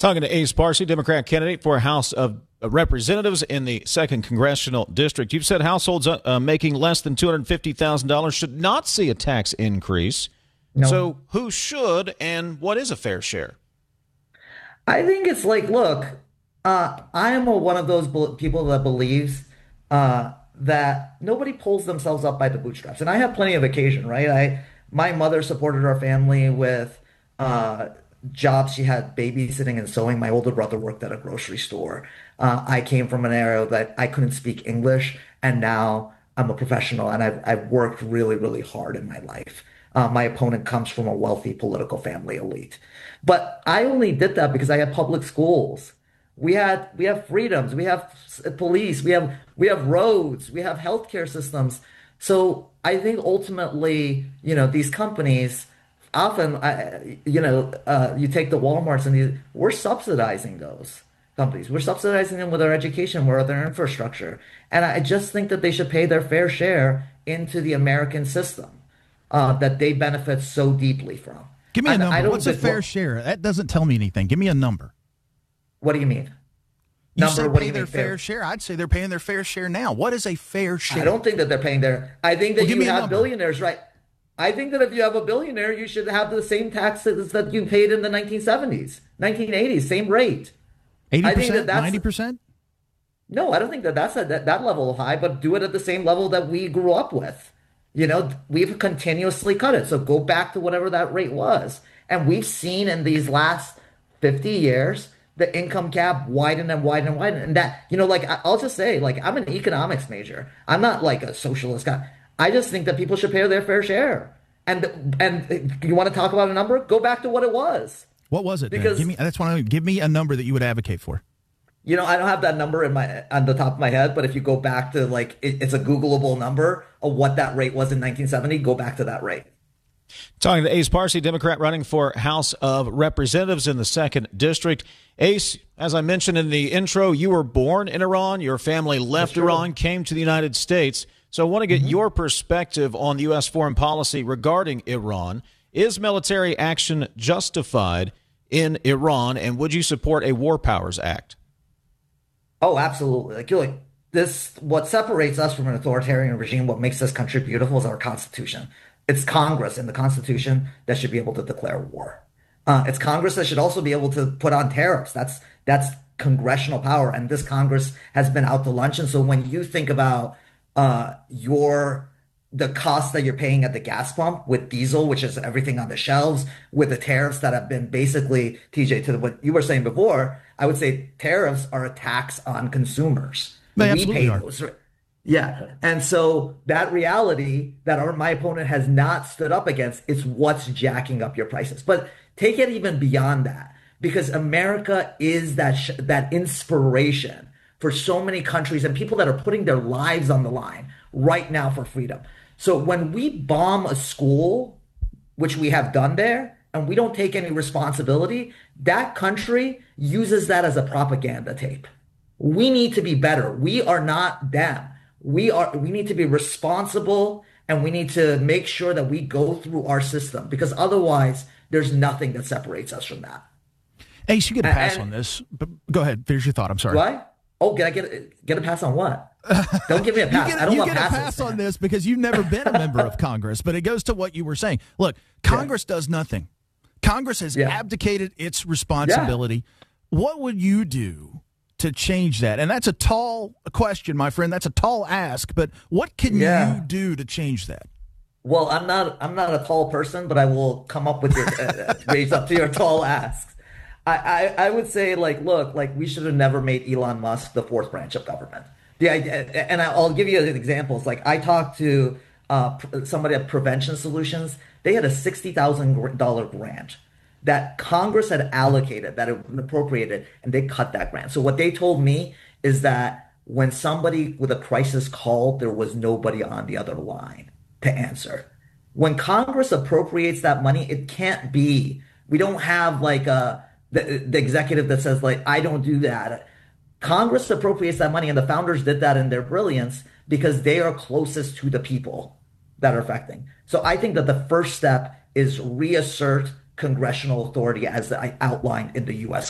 Talking to Ace Parsley, Democrat candidate for House of Representatives in the 2nd Congressional District. You've said households making less than $250,000 should not see a tax increase. No. So who should, and what is a fair share? I think it's like, look, I am one of those people that believes that nobody pulls themselves up by the bootstraps. And I have plenty of occasion, right? My mother supported our family with jobs. She had babysitting and sewing. My older brother worked at a grocery store. I came from an area that I couldn't speak English, and now I'm a professional, and I've worked really, really hard in my life. My opponent comes from a wealthy political family elite. But I only did that because I had public schools. We have freedoms, we have police, we have roads, we have healthcare systems. So I think ultimately, these companies often, you take the Walmarts and we're subsidizing those companies. We're subsidizing them with our education, with their infrastructure. And I just think that they should pay their fair share into the American system that they benefit so deeply from. Give me a number. What's a fair share? That doesn't tell me anything. Give me a number. What do you mean? You say pay their fair share. I'd say they're paying their fair share now. What is a fair share? I don't think that they're paying their. I think that you have billionaires, right? I think that if you have a billionaire, you should have the same taxes that you paid in the 1970s, 1980s, same rate. 80%, 90%? No, I don't think that that's that level high, but do it at the same level that we grew up with. We've continuously cut it. So go back to whatever that rate was. And we've seen in these last 50 years, the income gap widen and widen and widen. And that, I'll just say, I'm an economics major. I'm not like a socialist guy. I just think that people should pay their fair share. And you want to talk about a number? Go back to what it was. What was it? Because give me a number that you would advocate for. I don't have that number on the top of my head, but if you go back to it's a Googleable number of what that rate was in 1970, go back to that rate. Talking to Ace Parsley, Democrat running for House of Representatives in the 2nd District. Ace, as I mentioned in the intro, you were born in Iran. Your family left Iran, came to the United States. So I want to get your perspective on the U.S. foreign policy regarding Iran. Is military action justified in Iran, and would you support a War Powers Act? Oh, absolutely. What separates us from an authoritarian regime, what makes this country beautiful is our Constitution. It's Congress and the Constitution that should be able to declare war. It's Congress that should also be able to put on tariffs. That's congressional power, and this Congress has been out to lunch. And so when you think about the cost that you're paying at the gas pump with diesel, which is everything on the shelves, with the tariffs that have been basically, TJ, to what you were saying before, I would say tariffs are a tax on consumers. We pay those. Yeah. And so that reality that my opponent has not stood up against is what's jacking up your prices. But take it even beyond that, because America is that inspiration for so many countries and people that are putting their lives on the line right now for freedom. So when we bomb a school, which we have done there, and we don't take any responsibility, that country uses that as a propaganda tape. We need to be better. We are not them. We need to be responsible, and we need to make sure that we go through our system, because otherwise there's nothing that separates us from that. Ace, you get a pass on this, but go ahead. Finish your thought. I'm sorry. What? Oh, can I get a pass on what? Don't give me a pass. I don't want passes. You get a pass on this because you've never been a member of Congress, but it goes to what you were saying. Look, Congress does nothing. Congress has abdicated its responsibility. Yeah. What would you do to change that? And that's a tall question, my friend. That's a tall ask, but what can you do to change that? Well, I'm not a tall person, but I will come up with your raise up to your tall asks. I would say, look, we should have never made Elon Musk the fourth branch of government. And I'll give you examples. I talked to somebody at Prevention Solutions. They had a $60,000 grant that Congress had allocated, that it appropriated, and they cut that grant. So what they told me is that when somebody with a crisis called, there was nobody on the other line to answer. When Congress appropriates that money, it can't be. We don't have the executive that says, I don't do that. Congress appropriates that money, and the founders did that in their brilliance because they are closest to the people that are affecting. So I think that the first step is reassert congressional authority as I outlined in the U.S.